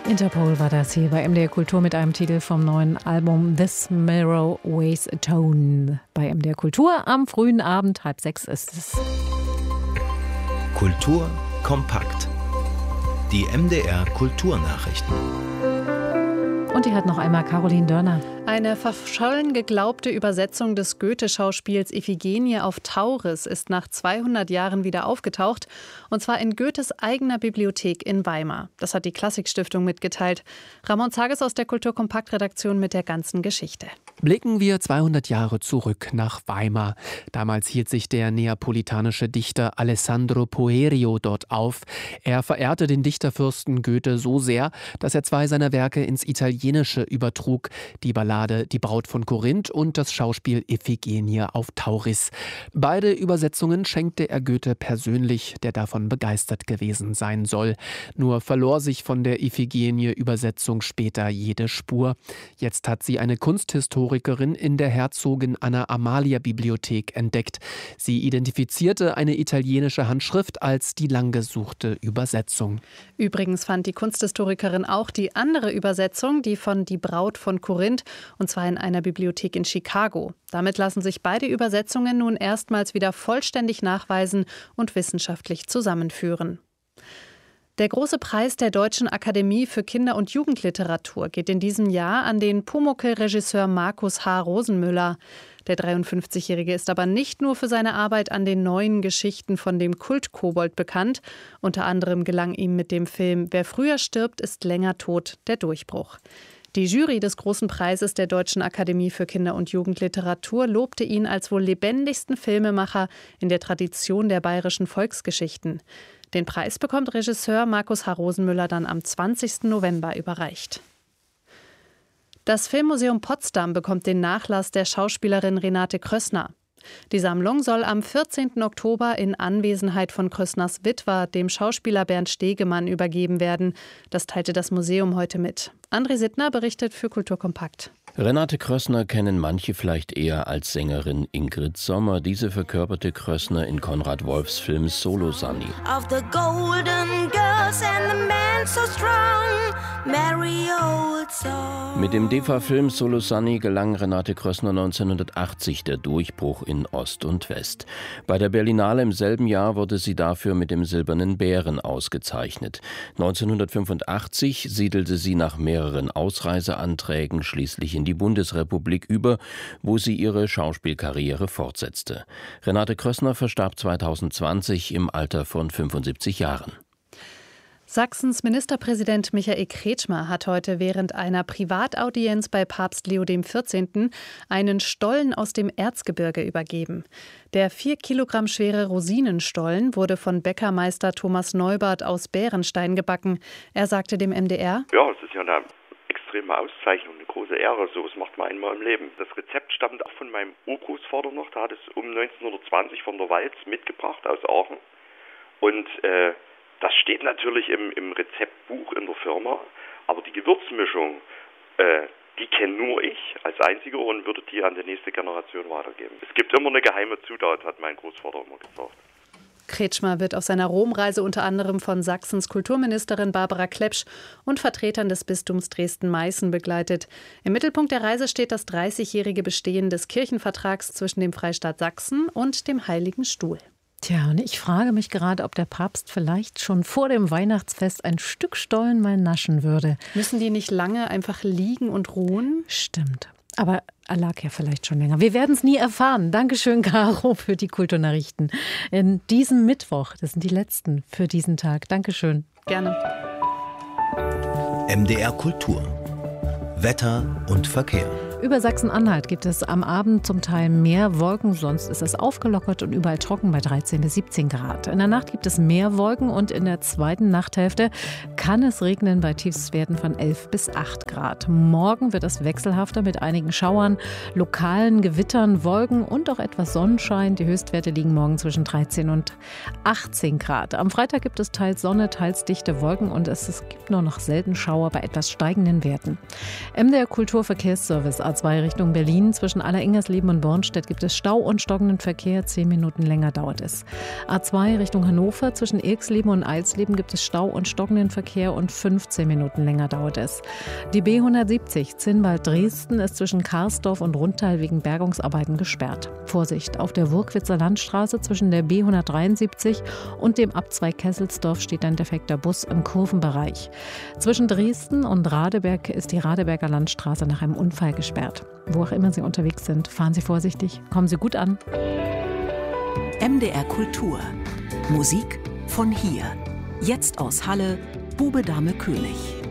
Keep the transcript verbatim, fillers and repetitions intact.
Interpol war das hier bei M D R Kultur mit einem Titel vom neuen Album This Mirror Weighs a Tone. Bei M D R Kultur am frühen Abend, halb sechs ist es. Kultur kompakt. Die M D R Kulturnachrichten. Und die hat noch einmal Caroline Dörner. Eine verschollen geglaubte Übersetzung des Goethe-Schauspiels Iphigenie auf Tauris ist nach zweihundert Jahren wieder aufgetaucht, und zwar in Goethes eigener Bibliothek in Weimar. Das hat die Klassikstiftung mitgeteilt. Ramon Zages aus der Kulturkompakt-Redaktion mit der ganzen Geschichte. Blicken wir zweihundert Jahre zurück nach Weimar. Damals hielt sich der neapolitanische Dichter Alessandro Poerio dort auf. Er verehrte den Dichterfürsten Goethe so sehr, dass er zwei seiner Werke ins Italienische übertrug: die Ballade Die Braut von Korinth und das Schauspiel Iphigenie auf Tauris. Beide Übersetzungen schenkte er Goethe persönlich, der davon begeistert gewesen sein soll. Nur verlor sich von der Iphigenie-Übersetzung später jede Spur. Jetzt hat sie eine Kunsthistorikerin in der Herzogin Anna-Amalia-Bibliothek entdeckt. Sie identifizierte eine italienische Handschrift als die lang gesuchte Übersetzung. Übrigens fand die Kunsthistorikerin auch die andere Übersetzung, die von Die Braut von Korinth, und zwar in einer Bibliothek in Chicago. Damit lassen sich beide Übersetzungen nun erstmals wieder vollständig nachweisen und wissenschaftlich zusammenführen. Der große Preis der Deutschen Akademie für Kinder- und Jugendliteratur geht in diesem Jahr an den Pumuckl-Regisseur Markus H. Rosenmüller. Der dreiundfünfzigjährige ist aber nicht nur für seine Arbeit an den neuen Geschichten von dem Kult-Kobold bekannt. Unter anderem gelang ihm mit dem Film Wer früher stirbt, ist länger tot der Durchbruch. Die Jury des Großen Preises der Deutschen Akademie für Kinder- und Jugendliteratur lobte ihn als wohl lebendigsten Filmemacher in der Tradition der bayerischen Volksgeschichten. Den Preis bekommt Regisseur Markus H. Rosenmüller dann am zwanzigsten November überreicht. Das Filmmuseum Potsdam bekommt den Nachlass der Schauspielerin Renate Krössner. Die Sammlung soll am vierzehnten Oktober in Anwesenheit von Krössners Witwer, dem Schauspieler Bernd Stegemann, übergeben werden. Das teilte das Museum heute mit. André Sittner berichtet für Kulturkompakt. Renate Krössner kennen manche vielleicht eher als Sängerin Ingrid Sommer. Diese verkörperte Krössner in Konrad Wolfs Film Solo Sunny. Of the golden girls and the man so strong, merry old song. Mit dem D E F A-Film Solo Sunny gelang Renate Krössner neunzehnhundertachtzig der Durchbruch in Ost und West. Bei der Berlinale im selben Jahr wurde sie dafür mit dem Silbernen Bären ausgezeichnet. neunzehnhundertfünfundachtzig siedelte sie nach mehreren Ausreiseanträgen schließlich in die Bundesrepublik über, wo sie ihre Schauspielkarriere fortsetzte. Renate Krössner verstarb zweitausendzwanzig im Alter von fünfundsiebzig Jahren. Sachsens Ministerpräsident Michael Kretschmer hat heute während einer Privataudienz bei Papst Leo der vierzehnte. einen Stollen aus dem Erzgebirge übergeben. Der vier Kilogramm schwere Rosinenstollen wurde von Bäckermeister Thomas Neubart aus Bärenstein gebacken. Er sagte dem M D R: Ja, es ist ja eine extreme Auszeichnung, eine große Ehre. So, das macht man einmal im Leben. Das Rezept stammt auch von meinem Urgroßvater noch. Der hat es um neunzehnhundertzwanzig von der Walz mitgebracht aus Aachen. Und äh, das steht natürlich im, im Rezeptbuch in der Firma. Aber die Gewürzmischung, äh, die kenne nur ich als Einziger und würde die an die nächste Generation weitergeben. Es gibt immer eine geheime Zutat, hat mein Großvater immer gesagt. Kretschmer wird auf seiner Romreise unter anderem von Sachsens Kulturministerin Barbara Klepsch und Vertretern des Bistums Dresden-Meißen begleitet. Im Mittelpunkt der Reise steht das dreißigjährige Bestehen des Kirchenvertrags zwischen dem Freistaat Sachsen und dem Heiligen Stuhl. Tja, und ich frage mich gerade, ob der Papst vielleicht schon vor dem Weihnachtsfest ein Stück Stollen mal naschen würde. Müssen die nicht lange einfach liegen und ruhen? Stimmt. Aber er lag ja vielleicht schon länger. Wir werden es nie erfahren. Dankeschön, Caro, für die Kulturnachrichten. In diesem Mittwoch, das sind die letzten für diesen Tag. Dankeschön. Gerne. M D R Kultur. Wetter und Verkehr. Über Sachsen-Anhalt gibt es am Abend zum Teil mehr Wolken, sonst ist es aufgelockert und überall trocken bei dreizehn bis siebzehn Grad. In der Nacht gibt es mehr Wolken und in der zweiten Nachthälfte kann es regnen bei Tiefstwerten von elf bis acht Grad. Morgen wird es wechselhafter mit einigen Schauern, lokalen Gewittern, Wolken und auch etwas Sonnenschein. Die Höchstwerte liegen morgen zwischen dreizehn und achtzehn Grad. Am Freitag gibt es teils Sonne, teils dichte Wolken und es, es gibt nur noch selten Schauer bei etwas steigenden Werten. M D R Kulturverkehrsservice A zwei Richtung Berlin. Zwischen Alleringmersleben und Bornstedt gibt es Stau und stockenden Verkehr. Zehn Minuten länger dauert es. A zwei Richtung Hannover. Zwischen Ilksleben und Eilsleben gibt es Stau und stockenden Verkehr und fünfzehn Minuten länger dauert es. Die B hundertsiebzig Zinnwald-Dresden ist zwischen Karsdorf und Rundtal wegen Bergungsarbeiten gesperrt. Vorsicht, auf der Wurkwitzer Landstraße zwischen der B hundertdreiundsiebzig und dem Abzweig Kesselsdorf steht ein defekter Bus im Kurvenbereich. Zwischen Dresden und Radeberg ist die Radeberger Landstraße nach einem Unfall gesperrt. Wo auch immer Sie unterwegs sind, fahren Sie vorsichtig, kommen Sie gut an. M D R Kultur. Musik von hier. Jetzt aus Halle, Bube Dame König.